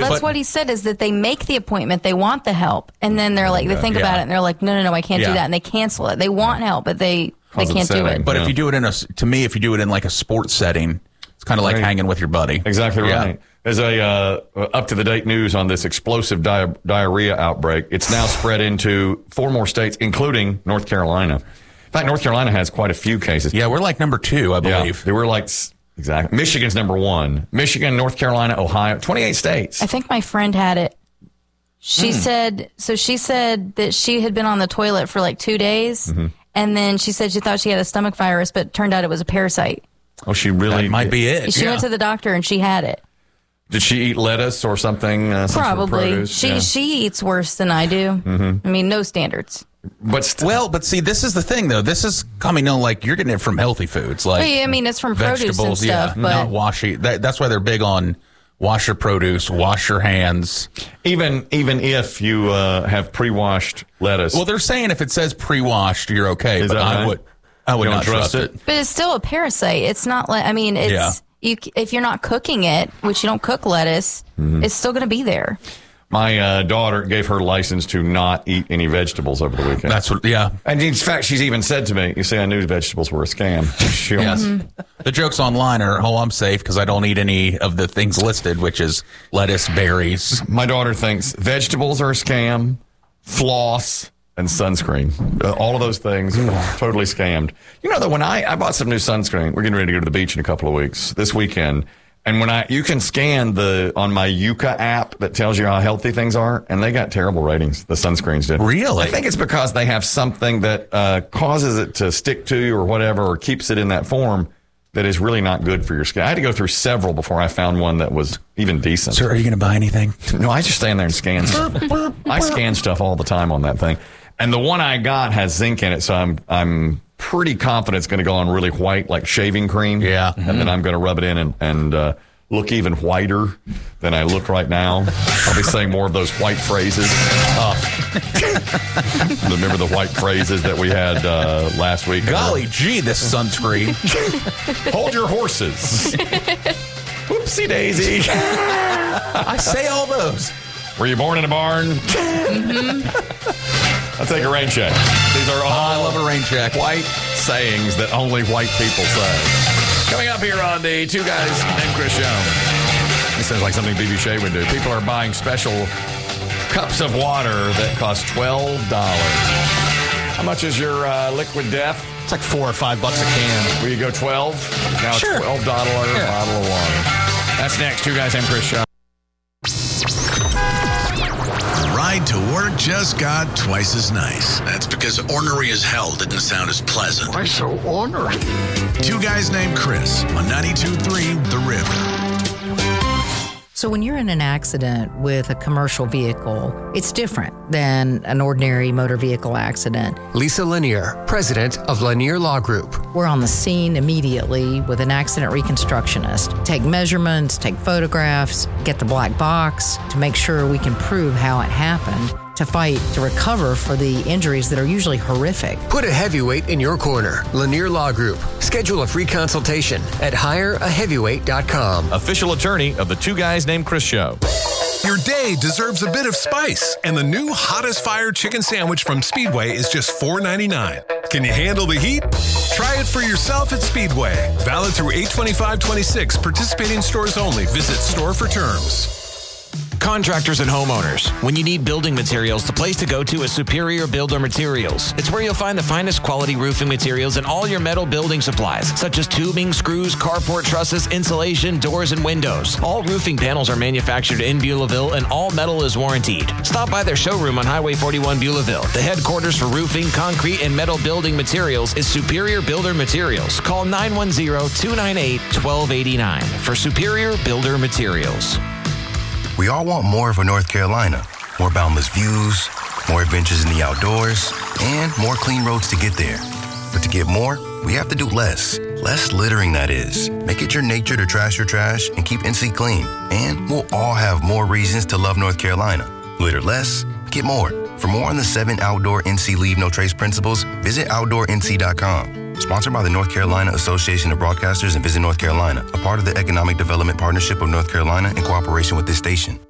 that's what he said, is that they make the appointment, they want the help, and then they're like, they think about it, and they're like, no, I can't do that, and they cancel it. They want help, but they can't do it. But if you do it if you do it in like a sports setting, it's kind of like hanging with your buddy. Exactly right. There's up-to-the-date news on this explosive diarrhea outbreak. It's now spread into 4 more states, including North Carolina. In fact, North Carolina has quite a few cases. Yeah, we're like number 2, I believe. Yeah, we're like, exactly. Michigan's number 1. Michigan, North Carolina, Ohio, 28 states. I think my friend had it. She said that she had been on the toilet for like 2 days, and then she said she thought she had a stomach virus, but it turned out it was a parasite. Oh, she really... That might be it. She went to the doctor, and she had it. Did she eat lettuce or something? Probably. She eats worse than I do. I mean, no standards. But see, this is the thing, though. This is coming on like you're getting it from healthy foods, like I mean, it's from produce and stuff. But not washy. That's why they're big on wash your produce, wash your hands. Even if you have pre-washed lettuce. Well, they're saying if it says pre-washed, you're okay. Is but I would not trust it. But it's still a parasite. It's not like, I mean, it's if you're not cooking it, which you don't cook lettuce, it's still going to be there. My daughter gave her license to not eat any vegetables over the weekend. That's what, yeah. And in fact, she's even said to me, "You see, I knew vegetables were a scam." The jokes online are, I'm safe because I don't eat any of the things listed, which is lettuce, berries. My daughter thinks vegetables are a scam, floss, and sunscreen. All of those things are totally scammed. You know that when I bought some new sunscreen, we're getting ready to go to the beach in a couple of weeks, this weekend. And you can scan on my Yuka app that tells you how healthy things are, and they got terrible ratings. The sunscreens did. Really? I think it's because they have something that causes it to stick to you or whatever, or keeps it in that form that is really not good for your skin. I had to go through several before I found one that was even decent. Sir, are you going to buy anything? No, I just stand there and scan stuff. I scan stuff all the time on that thing. And the one I got has zinc in it, so I'm pretty confident it's going to go on really white, like shaving cream. Yeah. And then I'm going to rub it in and look even whiter than I look right now. I'll be saying more of those white phrases. Remember the white phrases that we had last week? Golly gee, this sunscreen. Hold your horses. Whoopsie daisy. I say all those. Were you born in a barn? I'll take a rain check. These are all I love a rain check. White sayings that only white people say. Coming up here on the Two Guys Named Chris show. This sounds like something B.B. Shea would do. People are buying special cups of water that cost $12. How much is your Liquid Death? It's like $4 or $5 a can. Will you go 12? Now sure. It's $12 bottle of water. That's next. Two Guys Named Chris show. Ride to work just got twice as nice. That's because ornery as hell didn't sound as pleasant. Why so ornery? Two Guys Named Chris on 92.3 The River. So when you're in an accident with a commercial vehicle, it's different than an ordinary motor vehicle accident. Lisa Lanier, president of Lanier Law Group. We're on the scene immediately with an accident reconstructionist. Take measurements, take photographs, get the black box to make sure we can prove how it happened, to fight to recover for the injuries that are usually horrific. Put a heavyweight in your corner. Lanier Law Group. Schedule a free consultation at hireaheavyweight.com. Official attorney of the Two Guys Named Chris show. Your day deserves a bit of spice, and the new Hottest Fire Chicken Sandwich from Speedway is just $4.99. Can you handle the heat? Try it for yourself at Speedway. Valid through 8/25/26. Participating stores only. Visit store for terms. Contractors and homeowners, when you need building materials, the place to go to is Superior Builder Materials. It's where you'll find the finest quality roofing materials and all your metal building supplies, such as tubing, screws, carport trusses, insulation, doors, and windows. All roofing panels are manufactured in Beulahville, and all metal is warranted. Stop by their showroom on Highway 41 Beulahville. The headquarters for roofing, concrete, and metal building materials is Superior Builder Materials. Call 910-298-1289 for Superior Builder Materials. We all want more of a North Carolina. More boundless views, more adventures in the outdoors, and more clean roads to get there. But to get more, we have to do less. Less littering, that is. Make it your nature to trash your trash and keep NC clean. And we'll all have more reasons to love North Carolina. Litter less, get more. For more on the 7 outdoor NC Leave No Trace principles, visit OutdoorNC.com. Sponsored by the North Carolina Association of Broadcasters and Visit North Carolina, a part of the Economic Development Partnership of North Carolina in cooperation with this station.